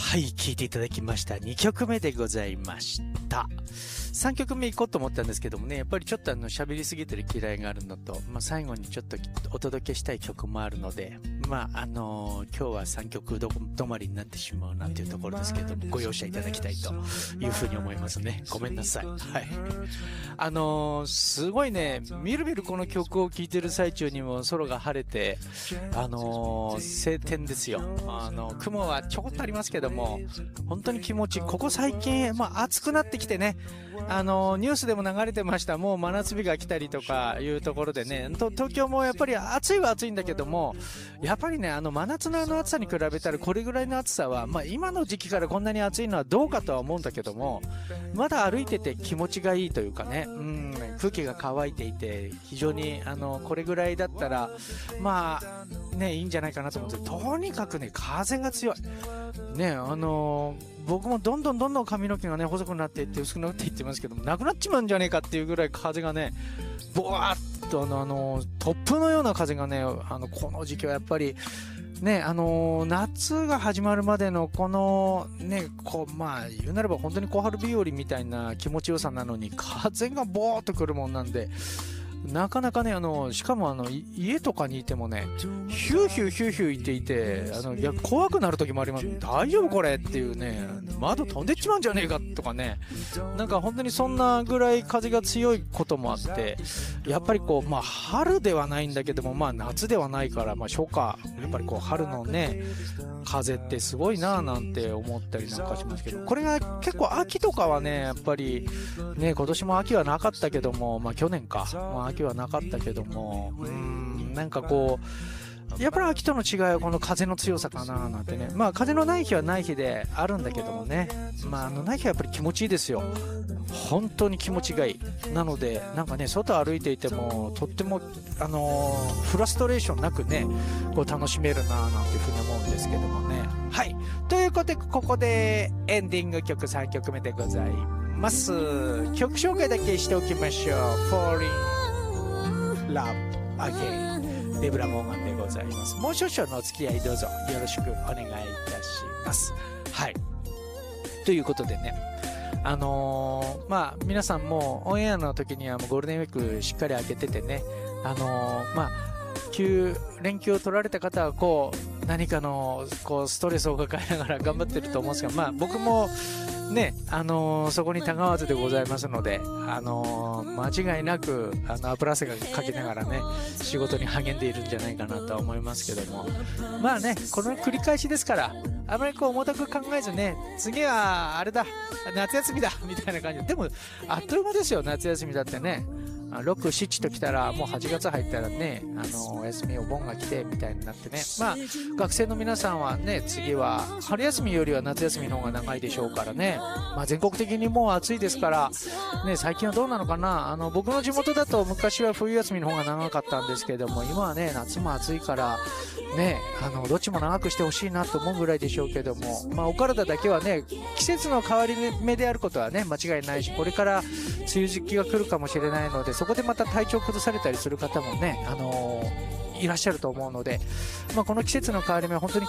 はい、聴いていただきました。2曲目でございました。3曲目行こうと思ったんですけどもね、やっぱりちょっと喋りすぎてる嫌いがあるのと、最後にちょっとお届けしたい曲もあるので、今日は3曲止まりになってしまうなというところですけども、ご容赦いただきたいというふうに思いますね。ごめんなさい。はい。すごいね、みるみるこの曲を聴いてる最中にも空が晴れて、晴天ですよ。雲はちょこっとありますけども、本当に気持ちいい。ここ最近、暑くなってきてね、ニュースでも流れてました。もう真夏日が来たりとかいうところでね、東京もやっぱり暑いは暑いんだけども、やっぱりね、真夏の暑さに比べたらこれぐらいの暑さは、今の時期からこんなに暑いのはどうかとは思うんだけども、まだ歩いてて気持ちがいいというかね、空気が乾いていて、非常にこれぐらいだったら、いいんじゃないかなと思って、とにかくね、風が強い。ね、僕もどんどん髪の毛がね、細くなっていって薄くなっていってますけども、なくなっちまうんじゃねえかっていうぐらい風がね、ボワーッと突風のような風がね、この時期はやっぱり、ね、夏が始まるまでのこのね、言うなれば本当に小春日和みたいな気持ちよさなのに、風がボーっとくるもんなんで、なかなかね、しかも家とかにいてもね、ヒューヒューヒューヒュー言っていて、いや、怖くなる時もあります。大丈夫これっていうね、窓飛んでっちまうんじゃねえかとかね、なんか本当にそんなぐらい風が強いこともあって、やっぱりこう、春ではないんだけども、夏ではないから、初夏、やっぱりこう、春のね、風ってすごいなぁなんて思ったりなんかしますけど、これが結構秋とかはね、やっぱりね、今年も秋はなかったけども、去年か、秋はなかったけども、なんかこう、やっぱり秋との違いはこの風の強さかななんてね。風のない日はない日であるんだけどもね。ない日はやっぱり気持ちいいですよ。本当に気持ちがいい。なので、なんかね、外歩いていても、とっても、フラストレーションなくね、こう楽しめるななんていうふうに思うんですけどもね。はい。ということで、ここでエンディング曲3曲目でございます。曲紹介だけしておきましょう。Fall in Love Again。デブラ・モーガンでございます。もう少々のお付き合いどうぞよろしくお願いいたします。はい。ということでね、皆さんもオンエアの時にはもうゴールデンウィークしっかり開けててね、連休を取られた方はこう、何かのこうストレスを抱えながら頑張ってると思うんですが、僕もね、そこにたがわずでございますので、間違いなく、油汗がかきながらね、仕事に励んでいるんじゃないかなとは思いますけども。この繰り返しですから、あまりこう重たく考えずね、次は、あれだ、夏休みだみたいな感じで。でも、あっという間ですよ、夏休みだってね。6、7と来たら、もう8月入ったらね、お休みお盆が来て、みたいになってね。学生の皆さんはね、次は、春休みよりは夏休みの方が長いでしょうからね。全国的にもう暑いですから、ね、最近はどうなのかな。僕の地元だと昔は冬休みの方が長かったんですけども、今はね、夏も暑いから、ね、どっちも長くしてほしいなと思うぐらいでしょうけども、お体だけはね、季節の変わり目であることはね、間違いないし、これから梅雨時期が来るかもしれないので、そこでまた体調崩されたりする方もね、いらっしゃると思うので、この季節の変わり目は本当に